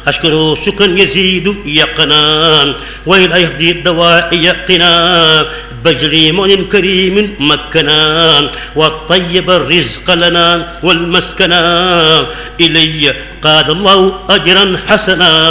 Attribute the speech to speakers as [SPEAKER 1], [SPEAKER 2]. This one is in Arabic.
[SPEAKER 1] أشكره شكرا يزيد يقنا وإلى يهدي الدواء يقنا بجري من كريم مكنا والطيب الرزق لنا والمسكنا إلي قاد الله أجرا حسنا.